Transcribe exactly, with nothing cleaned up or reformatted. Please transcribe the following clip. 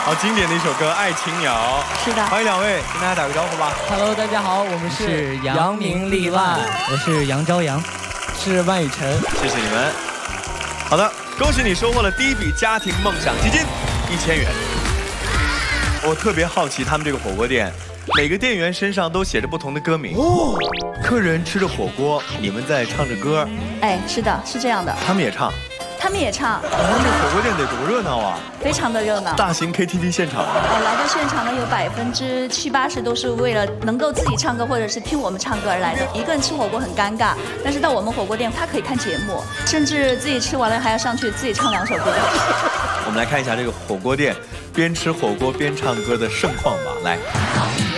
好经典的一首歌《爱情鸟》。 是的， 欢迎两位，跟大家打个招呼吧。 Hello， 大家好，我们是扬名立万， 我是杨朝阳， 是万雨晨， 谢谢你们。好的，恭喜你收获了第一笔家庭梦想基金一千元。我特别好奇他们这个火锅店，每个店员身上都写着不同的歌名。哦，客人吃着火锅，你们在唱着歌。 哎，是的，是这样的。 他们也唱。 他们也唱。 你们这火锅店得多热闹啊！ 非常的热闹。 大型 K T V 现场。 呃，来到现场呢，有百分之七八十都是为了能够自己唱歌或者是听我们唱歌而来的。一个人吃火锅很尴尬，但是到我们火锅店，他可以看节目，甚至自己吃完了还要上去自己唱两首歌。 我们来看一下这个火锅店边吃火锅边唱歌的盛况吧，来。